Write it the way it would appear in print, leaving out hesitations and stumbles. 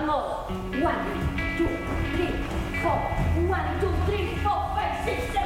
more. 1, 2, 3, 4. 1, 2, 3, 4, 5, 6, 7.